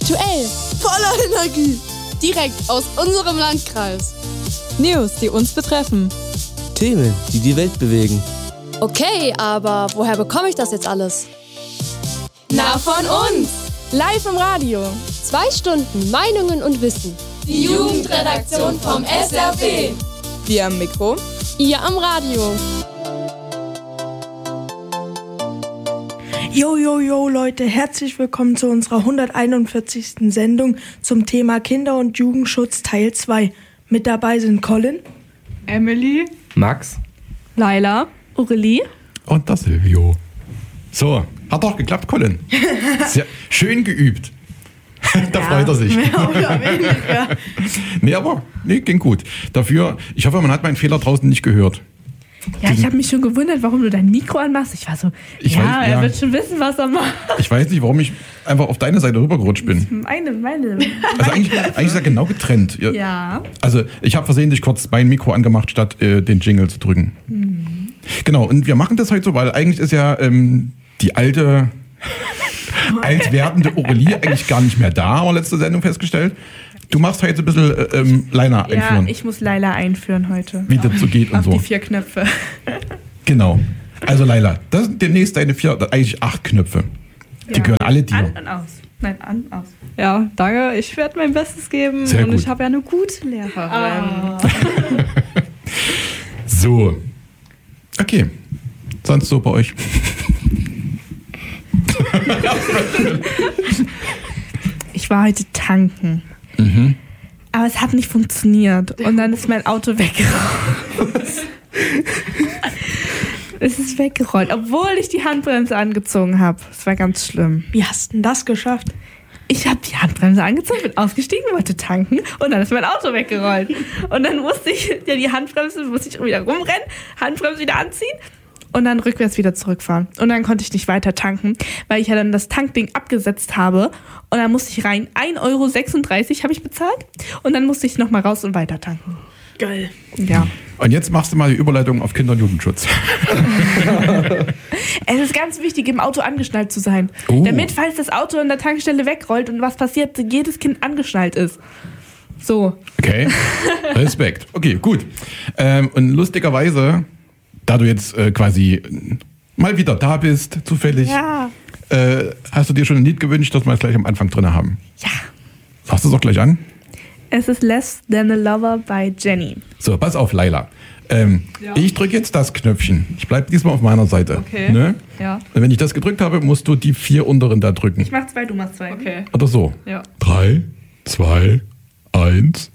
Aktuell. Voller Energie. Direkt aus unserem Landkreis. News, die uns betreffen. Themen, die die Welt bewegen. Okay, aber woher bekomme ich das jetzt alles? Na, von uns. Live im Radio. 2 Stunden Meinungen und Wissen. Die Jugendredaktion vom SRP. Wir am Mikro. Ihr am Radio. Yo, Leute, herzlich willkommen zu unserer 141. Sendung zum Thema Kinder- und Jugendschutz Teil 2. Mit dabei sind Colin, Emily, Max, Laila, Aurelie und das Silvio. So, hat doch geklappt, Colin. Sehr schön geübt. Da freut er sich. Mehr oder weniger. Nee, ging gut. Dafür, ich hoffe, man hat meinen Fehler draußen nicht gehört. ja, ich habe mich schon gewundert, warum du dein Mikro anmachst. Ich war so, er wird schon wissen, was er macht. Ich weiß nicht, warum ich einfach auf deine Seite rübergerutscht bin. Meine. Also eigentlich ist er genau getrennt. Ja. Also ich habe versehentlich kurz mein Mikro angemacht, statt den Jingle zu drücken. Genau, und wir machen das heute so, weil eigentlich ist ja die alte, altwerdende Aurelie eigentlich gar nicht mehr da, haben wir letzte Sendung festgestellt. Du machst heute ein bisschen Laila einführen. Ja, ich muss Laila einführen heute. Wie das so geht und Auf so. die 4 Knöpfe. Genau. Also Laila, das sind demnächst deine 4, eigentlich 8 Knöpfe. Die gehören alle dir. An und aus. Nein, an, aus. Ja, danke. Ich werde mein Bestes geben. Sehr und gut. ich habe ja eine gute Lehrerin. So. Okay. Sonst so bei euch? Ich war heute tanken. Aber es hat nicht funktioniert. Und dann ist mein Auto weggerollt. Es ist weggerollt, obwohl ich die Handbremse angezogen habe. Es war ganz schlimm. Wie hast du denn das geschafft? Ich habe die Handbremse angezogen, bin ausgestiegen, wollte tanken und dann ist mein Auto weggerollt. Und dann musste ich die Handbremse, wieder rumrennen, Handbremse wieder anziehen und dann rückwärts wieder zurückfahren. Und dann konnte ich nicht weiter tanken, weil ich ja dann das Tankding abgesetzt habe. Und dann musste ich rein, 1,36 € habe ich bezahlt. Und dann musste ich nochmal raus und weiter tanken. Geil. Ja. Und jetzt machst du mal die Überleitung auf Kinder- und Jugendschutz. Es ist ganz wichtig, im Auto angeschnallt zu sein. Damit, falls das Auto an der Tankstelle wegrollt und was passiert, jedes Kind angeschnallt ist. So. Okay, Respekt. Okay, gut. Und lustigerweise, da du jetzt quasi mal wieder da bist, zufällig, Ja. hast du dir schon ein Lied gewünscht, das wir jetzt gleich am Anfang drin haben. Ja. Sagst du es auch gleich an? Es ist Less Than a Lover bei Jenny. So, pass auf, Laila. Ich drücke jetzt das Knöpfchen. Ich bleibe diesmal auf meiner Seite. Okay. Ne? Ja. Und wenn ich das gedrückt habe, musst du die 4 unteren da drücken. Ich mach 2, du machst 2. Okay. Oder so. Ja. 3, 2, 1.